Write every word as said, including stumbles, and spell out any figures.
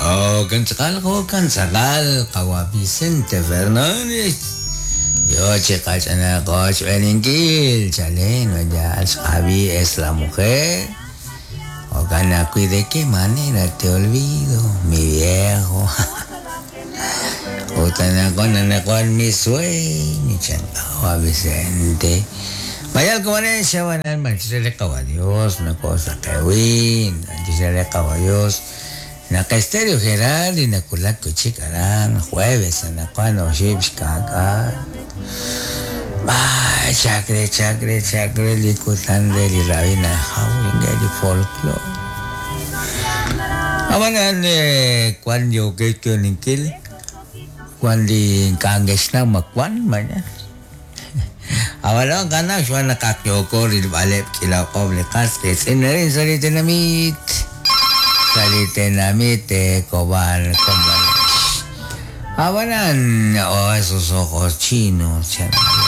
Oh, kan sakal ko, kan sakal. Kawa Vicente Fernández. Yo, chicas, en el coche, veningil, chale, no ya, Javi es la mujer. O gana, ¿de qué manera te olvido, mi viejo? O tan con con mi sueño, chantao, Vicente. Vaya como en ese van al manchester de caballos, una cosa que win, manchester de caballos. Na ka estéreo Gerald y na kulat ko chikaran jueves na cuando ships kaka. Ba chakre chakre chakre likutan de rabina hawing de folklore. Amanan eh cuando que que nikil cuando kanges na makwan manya. Awalo kana shwa na kakyoko ri balep kila koble kas ke sinerin salite namit. Salite namite cobal cobal. Abanan, oh, esos ojos chinos, chaval.